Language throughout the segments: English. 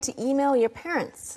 to email your parents?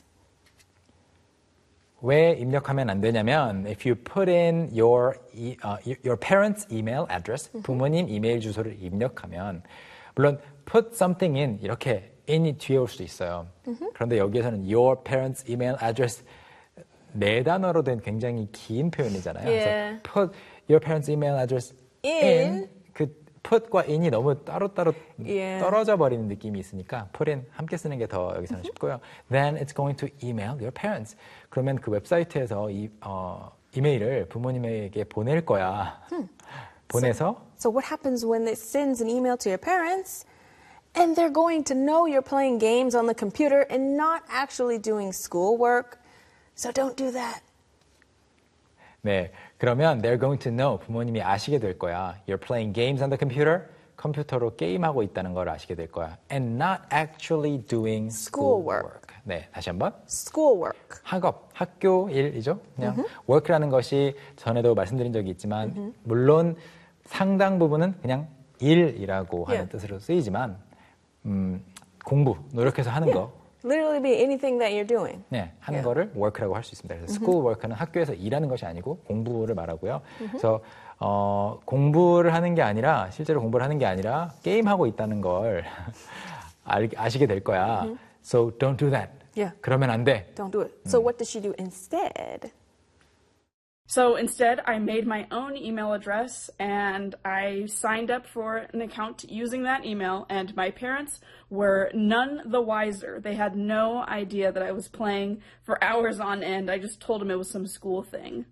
왜 입력하면 안 되냐면 if you put in your parents' email address, 부모님 이메일 주소를 입력하면 물론 put something in 이렇게 in이 뒤에 올 수도 있어요. 그런데 여기에서는 your parents' email address 네 단어로 된 굉장히 긴 표현이잖아요. Yeah. 그래서 put your parents' email address in 그 put과 in이 너무 따로따로 Yeah. 떨어져 버리는 느낌이 있으니까 put in 함께 쓰는 게 더 여기서는 쉽고요. Then it's going to email your parents. 그러면 그 웹사이트에서 이메일을 부모님에게 보낼 거야. 보내서 So what happens when it sends an email to your parents and they're going to know you're playing games on the computer and not actually doing schoolwork? So don't do that. 네, 그러면 they're going to know, 부모님이 아시게 될 거야. You're playing games on the computer. 컴퓨터로 게임하고 있다는 걸 아시게 될 거야. And not actually doing schoolwork. 네, 다시 한번. Schoolwork. 학업, 학교 일이죠. 그냥 work라는 것이 전에도 말씀드린 적이 있지만 물론 상당 부분은 그냥 일이라고 하는 뜻으로 쓰이지만 공부, 노력해서 하는 거. Literally be anything that you're doing. 네, 하는 거를 work라고 할 수 있습니다. 그래서 school work는 학교에서 일하는 것이 아니고 공부를 말하고요. 그래서 공부를 하는 게 아니라 실제로 공부를 하는 게 아니라 게임하고 있다는 걸 아시게 될 거야. So don't do that. Yeah. 그러면 안 돼. Don't do it. So what does she do instead? So instead, I made my own email address and I signed up for an account using that email, and my parents were none the wiser. They had no idea that I was playing for hours on end. I just told them it was some school thing.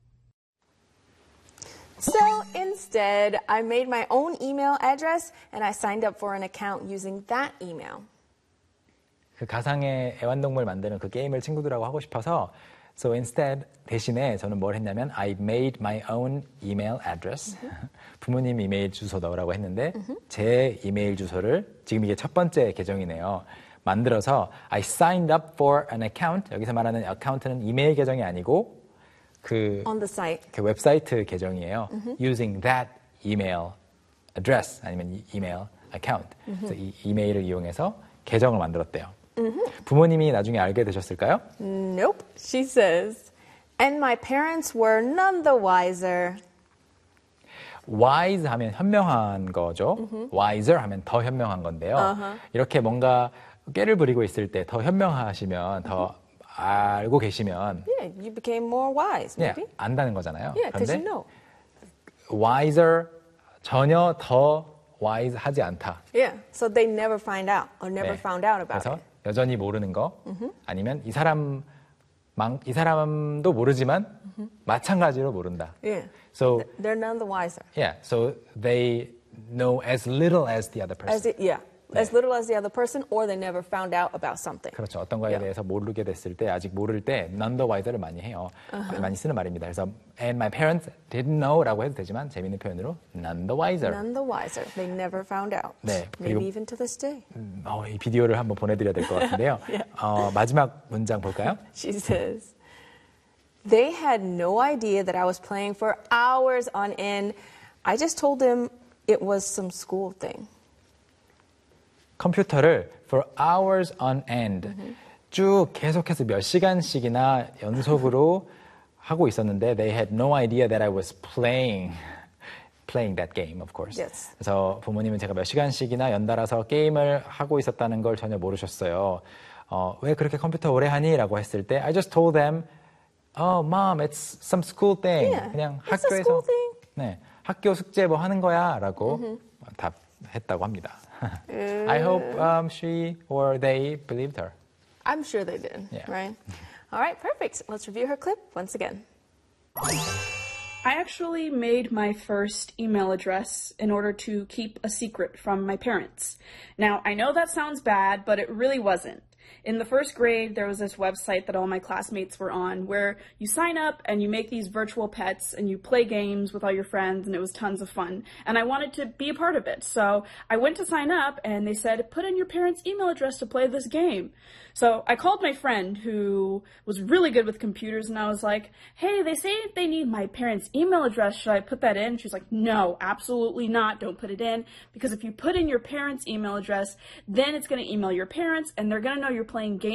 So instead, I made my own email address and I signed up for an account using that email. 그 가상의 애완동물 만드는 그 게임을 친구들하고 하고 싶어서 So instead, 대신에 저는 뭘 했냐면 I made my own email address. 부모님 이메일 주소 넣으라고 했는데 제 이메일 주소를 지금 이게 첫 번째 계정이네요. 만들어서 I signed up for an account. 여기서 말하는 account는 이메일 계정이 아니고 On the site. 그 웹사이트 계정이에요. Using that email address 아니면 email account. 그래서 이 이메일을 이용해서 계정을 만들었대요. 부모님이 나중에 알게 되셨을까요? Nope, she says. And my parents were none the wiser. wise 하면 현명한 거죠. wiser 하면 더 현명한 건데요. 이렇게 뭔가 꾀를 부리고 있을 때 더 현명하시면 더 알고 계시면 Yeah, you became more wise, maybe. 안다는 거잖아요. Yeah, because 그런데 you know. wiser 전혀 더 wise 하지 않다. Yeah, so they never find out or never 네. found out about 그래서 it. 여전히 모르는 거 아니면 이 사람도 모르지만 마찬가지로 모른다. Yeah, So they're none the wiser. yeah, so they know as little as the other person. As little as the other person, or they never found out about something. 그렇죠. 어떤 거에 Yeah. 대해서 모르게 됐을 때 아직 모를 때 none the wiser를 많이 해요. 많이 쓰는 말입니다. 그래서 and my parents didn't know라고 해도 되지만 재밌는 표현으로 none the wiser. None the wiser. They never found out. 네, Maybe 그리고 even to this day. 이 비디오를 한번 보내드려야 될 것 같은데요. 마지막 문장 볼까요? She says, they had no idea that I was playing for hours on end. I just told them it was some school thing. 컴퓨터를 for hours on end 쭉 계속해서 몇 시간씩이나 연속으로 하고 있었는데 they had no idea that I was playing that game, of course. Yes. 그래서 부모님은 제가 몇 시간씩이나 연달아서 게임을 하고 있었다는 걸 전혀 모르셨어요. 왜 그렇게 컴퓨터 오래 하니? 라고 했을 때 I just told them, oh, mom, it's some school thing. Yeah, 그냥 it's a 학교에서 school thing. 네, 학교 숙제 뭐 하는 거야? 라고 답했다고 합니다. I hope she or they believed her. I'm sure they did, Yeah. right? All right, perfect. Let's review her clip once again. I actually made my first email address in order to keep a secret from my parents. Now, I know that sounds bad, but it really wasn't. In the first grade, there was this website that all my classmates were on where you sign up and you make these virtual pets and you play games with all your friends, and it was tons of fun. And I wanted to be a part of it. So I went to sign up and they said, put in your parents' email address to play this game. So I called my friend who was really good with computers and I was like, hey, they say they need my parents' email address, should I put that in? She's like, no, absolutely not. Don't put it in. Because if you put in your parents' email address, then it's going to email your parents, and they're going to know you're playing games